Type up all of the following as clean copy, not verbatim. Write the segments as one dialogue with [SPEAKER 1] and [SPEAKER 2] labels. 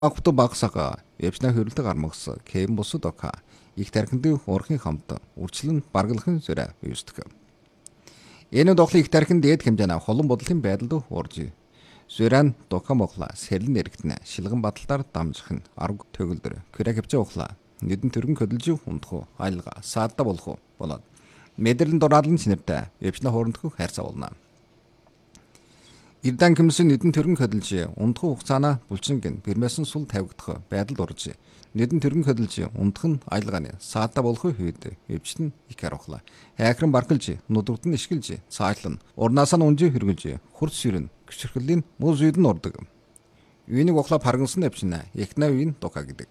[SPEAKER 1] Авто багсага өвчнө хөрөлдөг армагс кем бусуд ока их тархинд урахын хамт үрчлэн баргалахын зөрэ юустдаг. Энэ дохлын их тархинд дээд хэмжээний холон бодлын байдалд уурж зөрэн дока мохла сэрлэн эргэтнэ шилгэн баталдаар дамжих нь арга төгөлдөр крэк хвчээ ухла нэгэн төргөн хөдөлж ундах айлга саадда болох болоод мэдэрлэн дураалын синэртэй өвчнө хоорондох хайрцаг болно. Ирдан комиссын нэгэн төргөн хөдөлж ундах хугацаана булчингийн бэрмэсэн сул тавигдах байдалд орж нэгэн төргөн хөдөлж ундах нь айлгааны саадда болох үед өвчтөн их арахла хайхран баркалж нүдүрт нь ишгэлж цаалан урнаасаа унжи хөргөлж хурц ширэн гүчрхлийн мөс үйд нь ордог. Үйнийг ухла паргансан өвчнэ ихнэ үеийн дука гэдэг.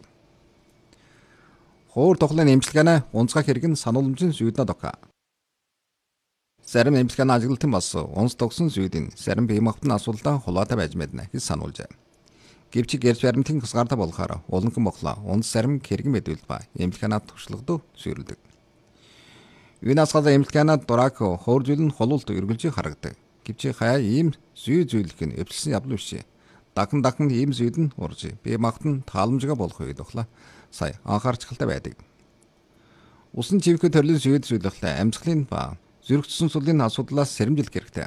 [SPEAKER 1] Хоор тухлын эмчилгээний унцгай хэрэг нь санууламжийн зүйднэ дука. Зарим эмчилгээний ажиглалтын бас унц тогсон зүйдийн зарим бие махбодын асуудалтай холбоотой байж мэднэ гэж сануулжээ. Гэвч гэрч баримтын хасгаартай болохоор уланхан бохлоо унц зарим хэрэг мэдвэл ба эмчилгээний туршлагад суурилдаг. Юунаас гадаа эмчилгээний дурак хоор зүйл нь холуулт эргэлж харагдаг. Гэвч хаяа ийм зүй зүйлх нь эвлсэн явдал биш. Дахин ийм зүйд нь урж бие махбод нь тааламжгаа болох үед бохлоо сая анхаарчгалтай байдаг. Усан чивхэ төрлийн зүйд зүйлхлээ амьсгалын ба зүрхцсэн сулын асуудлаас сэрэмжлэх хэрэгтэй.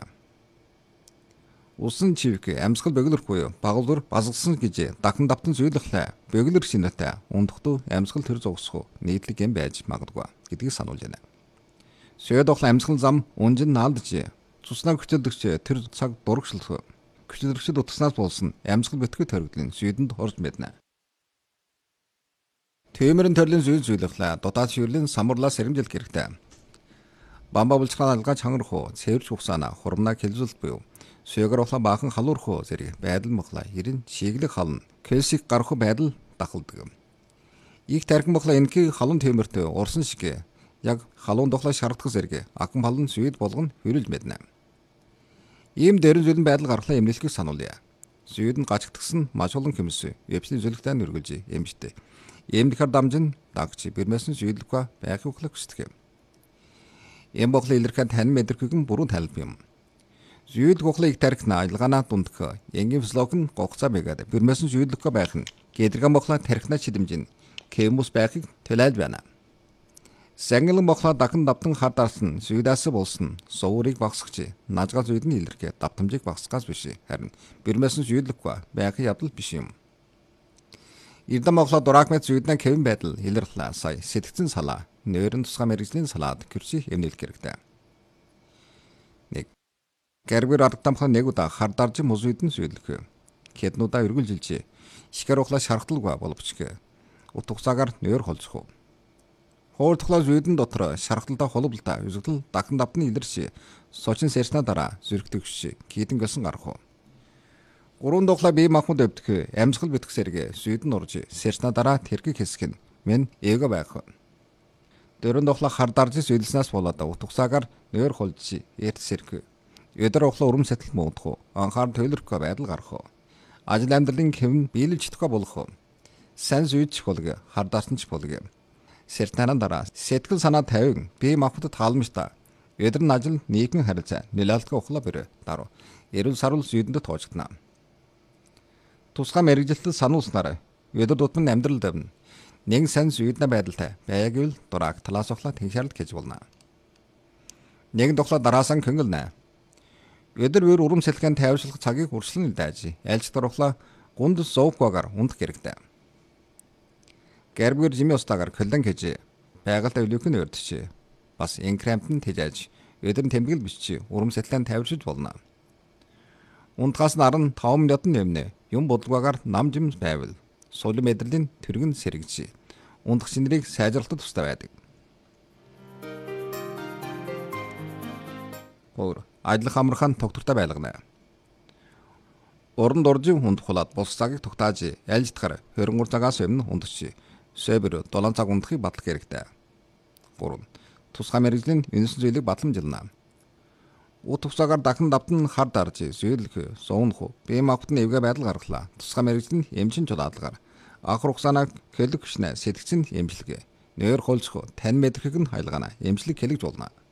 [SPEAKER 1] Усан чивхэ амьсгал бөглөрхгүй багвар базгалсан гэж дахин давтан зүйлхлээ бөглөр шинэтэй ундахтуу амьсгал төр зогсох нийтлэг юм байж магадгүй гэдгийг сануулж байна. Сөд охлоо амьсгал зам унжин наалдж цуснаа хүчилдэгч тэр цаг дурагшлах хүчилдэгчд утгаснаас болсон амьсгал битгий төрөгдлийн зүйдэнд орж мэднэ. Тэмэрэн төрлийн зүйлхлээ дутаад ширлийн самурлаа сэрэмжлэх хэрэгтэй. Бамба булчгаан алгаа чангарах цэвэрч хугацаана хурамнаа хэлзүүлэх буюу сөөгөр ухлаа баахан халуурах зэрэг байдал мохлаа ерэн шиглэг хална кэлсик гарах байдал дахалдаг. Их тархин мохлаа энэхий халуун тэмэртэй урсан шиг яг халуун дохлоо шаардах зэрэг акан халуун зүйд болгон хөрүүлж мэднэ. Ийм дэрэн зүйлэн байдал гаргалаа эмнэлхийг сануулъя. Зүйд нь гачигдсан маш олон хэмс өвчний зөвлөгтэй нөргөлж эмчтэй. Эмнэлхэр дамжин дагч бэрмэсэн зүйдлэхгүй байхыг ухлах хүсдэг юм. Эм боглын илэрхэн тань мэдрэхийг нь бүрэн тайлбар юм. Зүйд гохлыг тархина айлгаанаа дундх энгийн физиолог нь гогцаа мэгээд бэрмэсэн зүйдлэхгүй байх нь гэдрэгэн боглоо тархина чидэмжин кемус байхыг төлөөлж байна. Сангилан боглоо дахин давтан хадаарсан зүйдээс болсон суурийг багсгч нажгаа зүйд нь илэрхээ давтамжийг багсгаас биш харин бэрмэсэн зүйдлэхгүй байхын явдал биш юм. Ирдэн боглоо дуракмет зүйднэ кевин байдал илэрлээ сая сэтгцэн салаа нойрон тусгай мэрэгжлийн салаад курсийг эмнэлэх хэрэгтэй. Нэг гэрбэр ардтамхан нэг удаа хардарж музүйдэн зүйдлэх. Кеднуудаа өргөлжилж шикэр ухлаа шархталгүй боловч утгацаагаар нойр холцох. Хоор тухлаа зүйдэн дотор шархталтай холболтой үзэгдэл дахин давтны илэрч сочин сэрснэ дараа зүрхтөгч кидэн гэлсэн гарах. Гурван тухлаа бие махбод өвдөх амьсгал битгэх зэрэг зүйдэн урж сэрснэ дараа тэргийг хэсэх нь мен эго байх. Дөрөнд тухлаа хардарж зүйдлснээс болоод утгацаагаар нойр холж эрт сэрх. Өдөр ухлаа урам сэтэл муудах, анхаар төлөрөхгүй байдал гарах. Ажил амьдралын хэвн биелж чадахгүй болох. Сан зүйдчих болго, хардаарч болго. Сэртнараа дараа сэтгэл санаа тавиг бие махбодод хаалмжтай. Өдөр нь ажил нийгмийн харилцаа нөлөөлтгөө ухлаа бөрөө даруй. Эрүүл сарвал зүйдэнд тоочгдана. Тусгай мэрэгжилтэд сануулснараа өдөр тутмын амьдрал давна. Нэг сан зүйднэ байдалтай байгааг л дурак талаас ухлаа тэншаалт гэж болно. Нэгэн тухлаа дараасан хөнгөлнэ. Өдөр бүр урам сэлхэн тайвшлах цагийг үргэлжлэн дайж айлч дурхлаа гунд зооквагаар ундах хэрэгтэй. Гэрбэр жими устагаар коллон гэж байгальтай өлөөх нь өрдөж бас инкремт нь тэжээж өдөр нь тэмдэглэл бичиж урам сэлхэн тайвшиж болно. Ундгаас наран 5 минутын нэмнэ юм бодлогоогоор намжим байвал сул мэдрэлийн тэргэн сэргэж ундах шинрийг сайжруулахад тустай байдаг. Өөр ажлах амархан тогтвортой байлгана. Уран дуржин ундах болоод бус цагийг тогтааж айлждахаар 23 цагаас өмнө ундагч сөбөр 7 цаг ундахыг батлах хэрэгтэй. 3. Тусгай мэрэгжлийн энэсэн зүйлийг батламжилна. Ут хугацаагаар дахин давтан хар дарж зүйрлэх, суунах, бие махбодын эвгэ байдал гаргалаа. Тусгай мэрэгжлийн эмчин чулаалгаар анхар хугацаанаа хэлэг хүчнэ сэтгцэн эмчилгээ. Нойр холцох, тань мэдрэхийг нь хайлгаана. Эмчлэг хэлэгж болно.